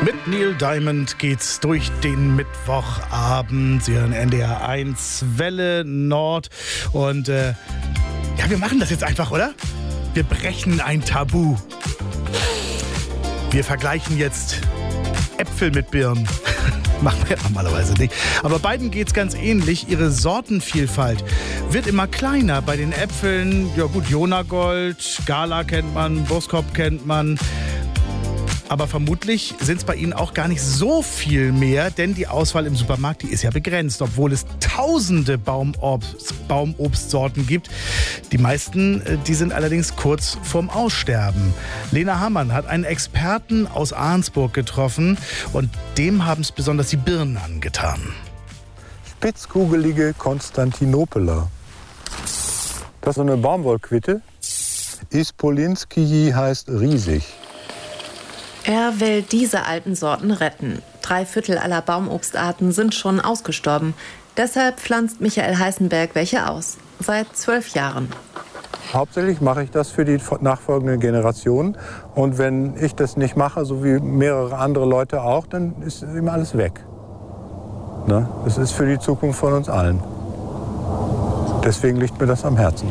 Mit Neil Diamond geht's durch den Mittwochabend. Sie hören NDR 1 Welle Nord. Und ja, wir machen das jetzt einfach, oder? Wir brechen ein Tabu. Wir vergleichen jetzt Äpfel mit Birnen. Machen wir normalerweise nicht. Aber beiden geht's ganz ähnlich. Ihre Sortenvielfalt wird immer kleiner. Bei den Äpfeln, ja gut, Jonagold, Gala kennt man, Boskop kennt man. Aber vermutlich sind es bei Ihnen auch gar nicht so viel mehr, denn die Auswahl im Supermarkt, die ist ja begrenzt, obwohl es tausende Baumobstsorten gibt. Die meisten, die sind allerdings kurz vorm Aussterben. Lena Hammann hat einen Experten aus Ahrensburg getroffen und dem haben es besonders die Birnen angetan. Spitzkugelige Konstantinopeler. Das ist so eine Baumwollquitte. Ispolinskiji heißt riesig. Er will diese alten Sorten retten. 3/4 aller Baumobstarten sind schon ausgestorben. Deshalb pflanzt Michael Heißenberg welche aus. Seit 12 Jahren. Hauptsächlich mache ich das für die nachfolgenden Generationen. Und wenn ich das nicht mache, so wie mehrere andere Leute auch, dann ist immer alles weg. Ne? Das ist für die Zukunft von uns allen. Deswegen liegt mir das am Herzen.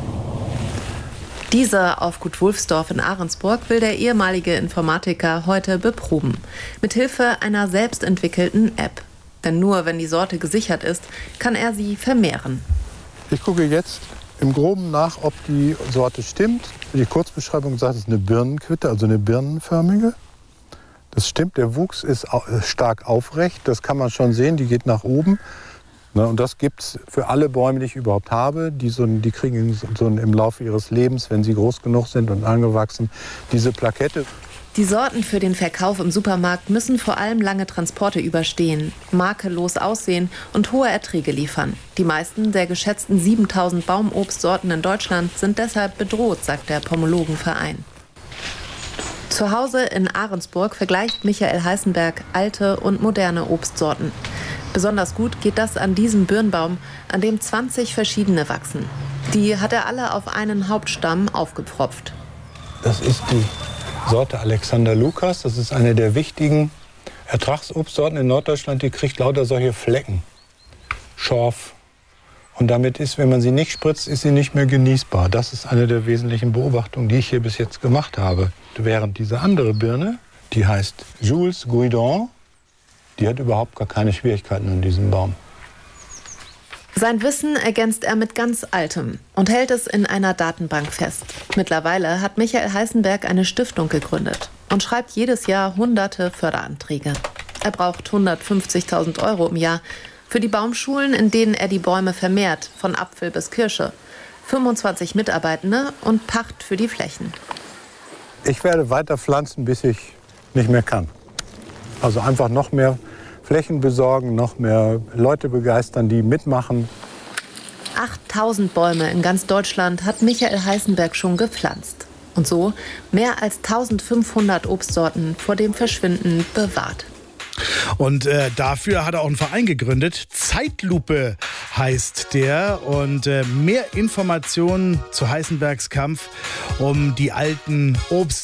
Diese auf Gut Wulfsdorf in Ahrensburg will der ehemalige Informatiker heute beproben. Mithilfe einer selbstentwickelten App. Denn nur wenn die Sorte gesichert ist, kann er sie vermehren. Ich gucke jetzt im Groben nach, ob die Sorte stimmt. Die Kurzbeschreibung sagt, es ist eine Birnenquitte, also eine birnenförmige. Das stimmt, der Wuchs ist stark aufrecht, das kann man schon sehen, die geht nach oben. Und das gibt es für alle Bäume, die ich überhaupt habe. Die kriegen im Laufe ihres Lebens, wenn sie groß genug sind und angewachsen, diese Plakette. Die Sorten für den Verkauf im Supermarkt müssen vor allem lange Transporte überstehen, makellos aussehen und hohe Erträge liefern. Die meisten der geschätzten 7000 Baumobstsorten in Deutschland sind deshalb bedroht, sagt der Pomologenverein. Zu Hause in Ahrensburg vergleicht Michael Heißenberg alte und moderne Obstsorten. Besonders gut geht das an diesem Birnbaum, an dem 20 verschiedene wachsen. Die hat er alle auf einen Hauptstamm aufgepfropft. Das ist die Sorte Alexander Lukas. Das ist eine der wichtigen Ertragsobstsorten in Norddeutschland. Die kriegt lauter solche Flecken, Schorf. Und damit ist, wenn man sie nicht spritzt, ist sie nicht mehr genießbar. Das ist eine der wesentlichen Beobachtungen, die ich hier bis jetzt gemacht habe. Während diese andere Birne, die heißt Jules Guidon, die hat überhaupt gar keine Schwierigkeiten an diesem Baum. Sein Wissen ergänzt er mit ganz Altem und hält es in einer Datenbank fest. Mittlerweile hat Michael Heißenberg eine Stiftung gegründet und schreibt jedes Jahr hunderte Förderanträge. Er braucht 150.000 € im Jahr für die Baumschulen, in denen er die Bäume vermehrt, von Apfel bis Kirsche. 25 Mitarbeitende und Pacht für die Flächen. Ich werde weiter pflanzen, bis ich nicht mehr kann. Also einfach noch mehr Flächen besorgen, noch mehr Leute begeistern, die mitmachen. 8000 Bäume in ganz Deutschland hat Michael Heißenberg schon gepflanzt. Und so mehr als 1500 Obstsorten vor dem Verschwinden bewahrt. Und dafür hat er auch einen Verein gegründet. Zeitlupe heißt der. Und mehr Informationen zu Heißenbergs Kampf um die alten